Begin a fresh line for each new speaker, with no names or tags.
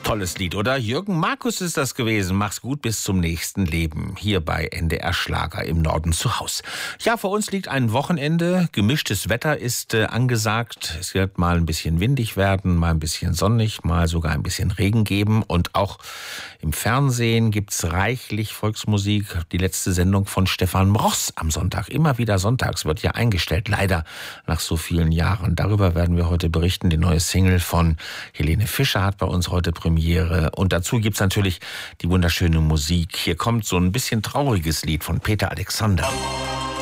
Tolles Lied, oder? Jürgen Markus ist das gewesen. Mach's gut, bis zum nächsten Leben. Hier bei NDR Schlager im Norden zu Haus. Ja, vor uns liegt ein Wochenende. Gemischtes Wetter ist angesagt. Es wird mal ein bisschen windig werden, mal ein bisschen sonnig, mal sogar ein bisschen Regen geben. Und auch im Fernsehen gibt's reichlich Volksmusik. Die letzte Sendung von Stefan Ross am Sonntag. Immer wieder sonntags wird ja eingestellt. Leider nach so vielen Jahren. Darüber werden wir heute berichten. Die neue Single von Helene Fischer hat bei uns heute Premiere. Und dazu gibt's natürlich die wunderschöne Musik. Hier kommt so ein bisschen trauriges Lied von Peter Alexander.